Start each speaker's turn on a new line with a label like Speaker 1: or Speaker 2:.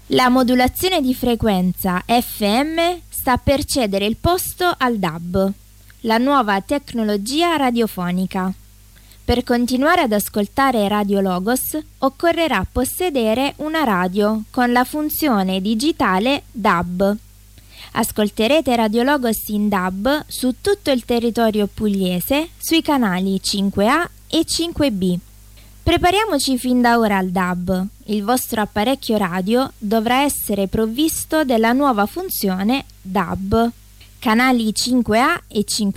Speaker 1: La modulazione di frequenza FM sta per cedere il posto al DAB, la nuova tecnologia radiofonica. Per continuare ad ascoltare Radio Logos occorrerà possedere una radio con la funzione digitale DAB. Ascolterete Radio Logos in DAB su tutto il territorio pugliese sui canali 5A e 5B. Prepariamoci fin da ora al DAB. Il vostro apparecchio radio dovrà essere provvisto della nuova funzione DAB. Canali 5A e 5B